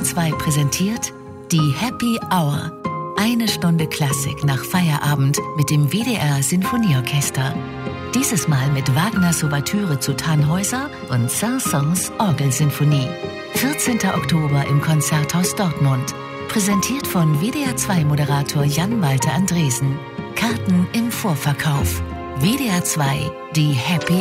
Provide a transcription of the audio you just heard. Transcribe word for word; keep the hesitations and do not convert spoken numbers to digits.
R zwei präsentiert die Happy Hour. Eine Stunde Klassik nach Feierabend mit dem W D R Sinfonieorchester. Dieses Mal mit Wagners Ouvertüre zu Tannhäuser und Saint-Saëns Orgelsinfonie. vierzehnten Oktober im Konzerthaus Dortmund. Präsentiert von W D R zwei Moderator Jan-Walter Andresen. Karten im Vorverkauf. W D R zwei, die Happy